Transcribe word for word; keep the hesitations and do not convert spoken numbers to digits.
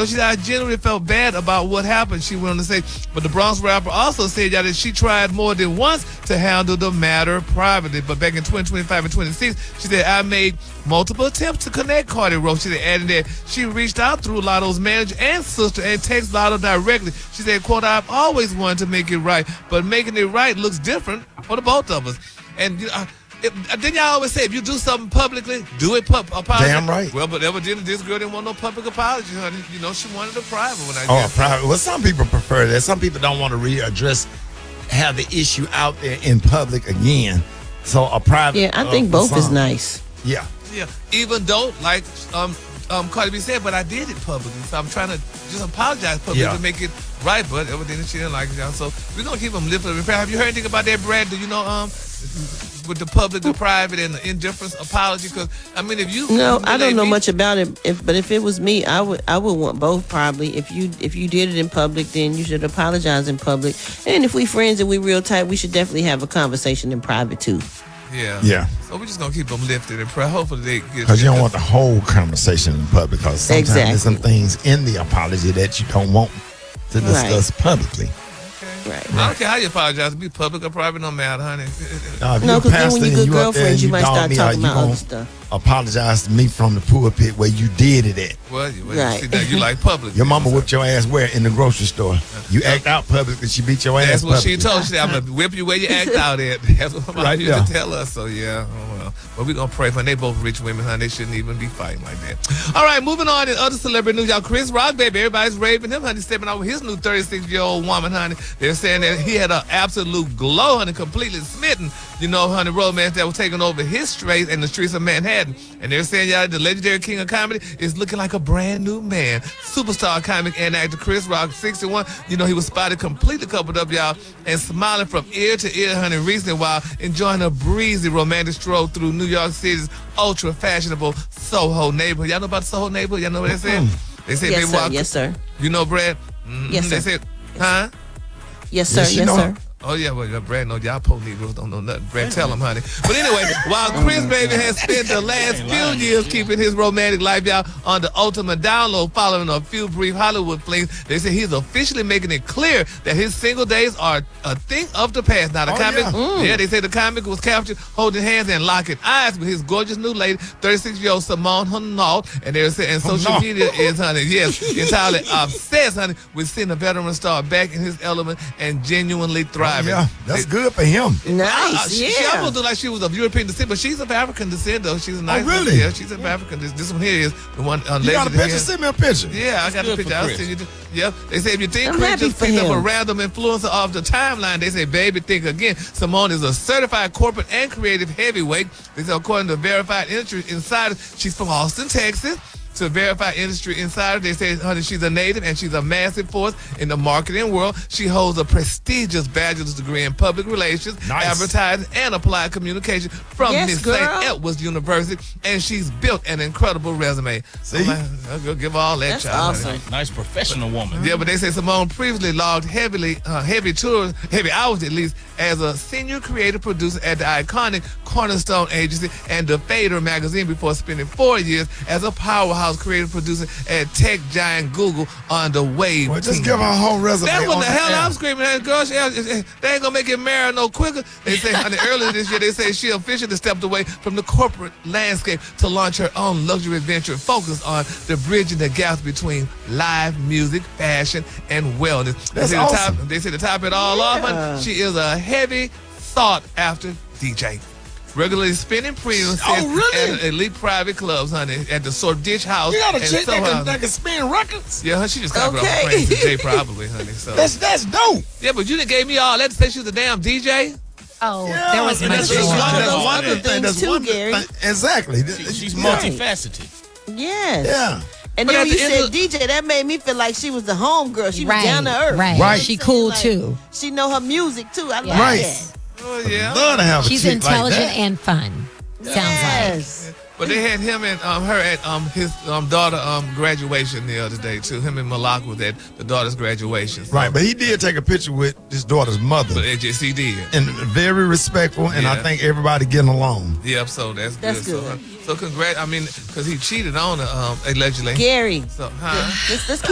know, she said, I genuinely felt bad about what happened. She went on to say, but the Bronx rapper also said y'all that she tried more than once to handle the matter privately. But back in twenty twenty-five and twenty-six, she said, I made multiple attempts to connect, Cardi wrote. She said, adding that she reached out through Lotto's manager and sister and texted Lotto directly. She said, quote, I've always wanted to make it right, but making it right looks different for the both of us. And you know, It, didn't y'all always say if you do something publicly, do it pub- apology? Damn right. Well, but evidently this girl didn't want no public apology, honey. You know, she wanted a private one. I Oh, guess. private. Well, some people prefer that. Some people don't want to readdress, have the issue out there in public again. So a private. Yeah, I uh, think both some. is nice. Yeah. Yeah. Even though, like um, um, Cardi B said, but I did it publicly, so I'm trying to just apologize publicly Yeah. to make it right. But evidently she didn't like it, y'all. So we're gonna keep them lifted up in prayer. Have you heard anything about that, Brad? Do you know um? with the public, the private, and the indifference apology? Because I mean, if you No, I don't know me, much about it. If, but if it was me, I would I would want both probably. If you if you did it in public, then you should apologize in public. And if we friends and we real tight, we should definitely have a conversation in private too. Yeah, Yeah. So we're just gonna keep them lifted in prayer. Hopefully they get. Because you don't want the whole conversation in public. Because sometimes Exactly. there's some things in the apology that you don't want to discuss publicly. Right. I don't care how you apologize. Be public or private, no matter, honey. Now, if No, you're a 'cause then pastor when you and good you up there girlfriends, and you might dog start me, talking are you about other gonna stuff. apologize to me from the pulpit where you did it at? Well, you, well, Right. see, now you like public. Your mama whipped your ass where? In the grocery store. You act out publicly, she beat your ass That's what she publicly. told. She said, I'm gonna whip you where you act out at. That's what my Right, used yeah. to tell us. So yeah, oh well. But we're gonna pray for them. They both rich women, honey. They shouldn't even be fighting like that. All right, moving on in other celebrity news, y'all. Chris Rock, baby, everybody's raving him, honey, stepping over his new thirty-six-year-old woman, honey. They're saying that he had an absolute glow, honey, completely smitten. You know, honey, romance that was taking over his streets and the streets of Manhattan. And they're saying, y'all, the legendary king of comedy is looking like a brand new man. Superstar comic and actor Chris Rock, sixty-one. You know, he was spotted completely coupled up, y'all, and smiling from ear to ear, honey, recently while enjoying a breezy romantic stroll through New York City's ultra fashionable Soho neighborhood. Y'all know about the Soho neighborhood? Y'all know what they said? They said, Yes, baby, sir. walk. Yes, sir. You know, Brad? Mm-hmm. Yes, They sir. said, huh? Yes, sir. Yes, you Yes, know. sir. Oh, yeah, well, Brad, no, y'all poor Negroes don't know nothing. Brad, tell them, honey. But anyway, while Chris Baby has spent the last few years keeping his romantic life, y'all, on the ultimate download following a few brief Hollywood flings, they say he's officially making it clear that his single days are a thing of the past. Now, the Oh, comic, yeah. yeah, they say the comic was captured holding hands and locking eyes with his gorgeous new lady, thirty-six-year-old Simone Hanault. And they're saying social Hanault. media is, honey, yes, entirely obsessed, honey, with seeing the veteran star back in his element and genuinely thriving. Yeah, that's They- good for him. Nice. uh, she, yeah. she almost looked like she was of European descent, but she's of African descent, though. She's a nice really? one. Yeah, she's of African descent. This one here is the one. Uh, You got a legend picture? here. Send me a picture. Yeah, I got the good for picture. I'll Chris. send you. The, yeah, they say if you think I'm Chris happy just for picked up a him. random influencer off the timeline, they say, baby, think again. Simone is a certified corporate and creative heavyweight. They say, according to Verified Industry Insider, she's from Austin, Texas. To Verified Industry Insider, they say, honey, she's a native and she's a massive force in the marketing world. She holds a prestigious bachelor's degree in public relations, Nice. advertising, and applied communication from Yes, Miss girl. Saint Edward's University, and she's built an incredible resume. See? I'm like, I'll go give her all that, That's child, honey. awesome. Nice professional woman. Yeah, but they say Simone previously logged heavily, uh, heavy tours, heavy hours at least, as a senior creative producer at the iconic Cornerstone Agency and the Fader magazine before spending four years as a powerhouse creative producer at tech giant Google on the Wave Well, just team. give her a whole resume. That's what on the hell air. I'm screaming at, girl. She, they ain't gonna make it marry no quicker. They say, honey, earlier this year, they say she officially stepped away from the corporate landscape to launch her own luxury venture focused on the bridging the gaps between live music, fashion, and wellness. They That's say, awesome. the top, they say to top it all off, honey, she is a heavy, sought-after D J. Regularly spinning premium Oh, sets really? at elite private clubs, honey, at the Sort Ditch House. You got a and chick that Soho can, House. that can spin records? Yeah, she just copied Okay. off of Francis J probably, honey. So. That's that's dope. Yeah, but you done gave me all that to say she was a damn D J? Oh, Yeah, there was and much that's She's just more. one of that's those one other thing. things That's too, one Gary. thing. Exactly. She- she's Yeah. multifaceted. Yes. Yeah. And But then at when you the end said of- D J, that made me feel like she was the home girl. She was Right, down to earth. right. Right. She You know cool what I'm saying? too. Like, she know her music too. I like Right. that. Oh, yeah. Love to have a She's chick intelligent like that. and fun. Sounds like. Yes. But they had him and um, her at um, his um, daughter um, graduation the other day, too. Him and Malak was at the daughter's graduation. So- Right, but he did take a picture with his daughter's mother. But H S C did. And very respectful, and I Yeah. think everybody getting along. Yep, so that's, That's good. good. So, so congrats. I mean, because he cheated on her, um, allegedly. Gary. So, huh? Let's, let's